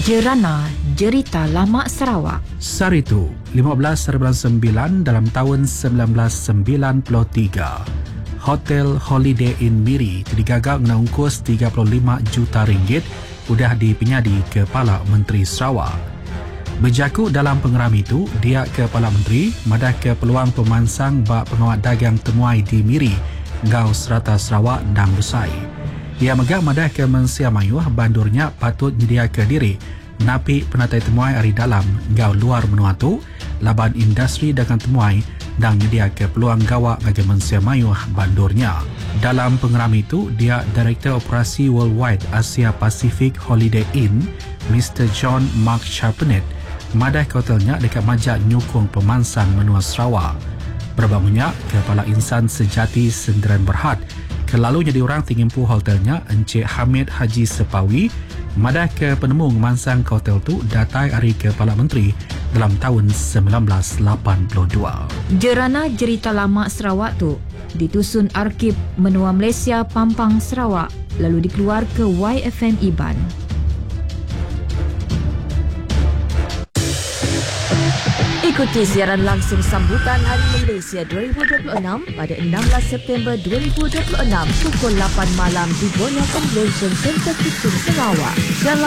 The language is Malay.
Jerana Jerita Lama Sarawak. Saritu, 15/9 dalam tahun 1993. Hotel Holiday Inn Miri digagak dengan ungkus 35 juta ringgit sudah dipenyadi Kepala Menteri Sarawak. Berjakut dalam pengeram itu, dia Kepala Menteri madah ke peluang pemansang bak pengawat dagang temuai di Miri, Gau Serata Sarawak dan Besai. Ia megak madah ke Mensia Mayuh bandurnya patut nyedia ke diri napi penatai temuai hari dalam Gau luar menua tu, laban industri dagang temuai dan nyedia ke peluang gawak bagi Mensia Mayuh bandurnya. Dalam pengeram itu, dia Direktur Operasi Worldwide Asia Pacific Holiday Inn, Mr. John Mark Charpenet, madah ke hotelnya dekat majak nyukung pemansang menua Sarawak. Berbangunnya, Kepala Insan Sejati Sendirian Berhad, kelalunya diorang tingimpu hotelnya Encik Hamid Haji Sepawi, madah ke penemu mansang ke hotel tu datai hari Kepala Menteri dalam tahun 1982. Jerana Jerita Lama Sarawak tu ditusun Arkib Menua Malaysia Pampang Sarawak lalu dikeluar ke YFM Iban. Ikuti siaran langsung sambutan Hari Malaysia 2026 pada 16 September 2026 pukul 8 malam di Bonner Convention Center Kuching, Sarawak.